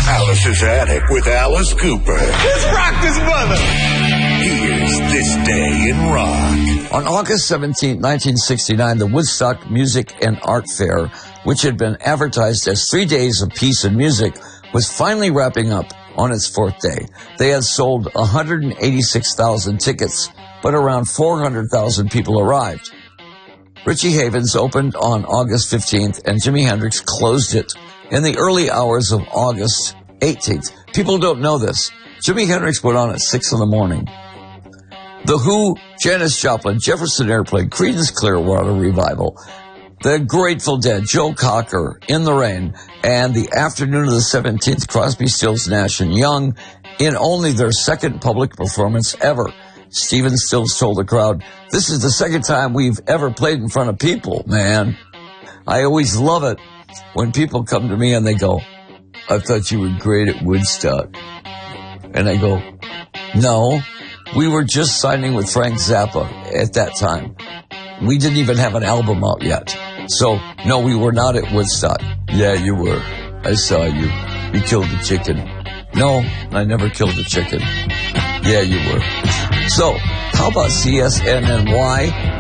Alice's Attic with Alice Cooper. Let's rock this mother. Here's This Day in Rock. On August 17, 1969, the Woodstock Music and Art Fair, which had been advertised as 3 days of peace and music, was finally wrapping up on its fourth day. They had sold 186,000 tickets, but around 400,000 people arrived. Richie Havens opened on August 15th, and Jimi Hendrix closed it in the early hours of August 18th. People don't know this. Jimi Hendrix went on at 6 in the morning. The Who, Janis Joplin, Jefferson Airplane, Creedence Clearwater Revival, The Grateful Dead, Joe Cocker, In the Rain, and the afternoon of the 17th, Crosby, Stills, Nash & Young, in only their second public performance ever. Stephen Stills told the crowd, "This is the second time we've ever played in front of people, man. I always love it when people come to me and they go, 'I thought you were great at Woodstock.' And I go, 'No, we were just signing with Frank Zappa at that time. We didn't even have an album out yet. So, no, we were not at Woodstock.' 'Yeah, you were. I saw you. You killed the chicken.' 'No, I never killed a chicken.' 'Yeah, you were.' So, how about CSNNY?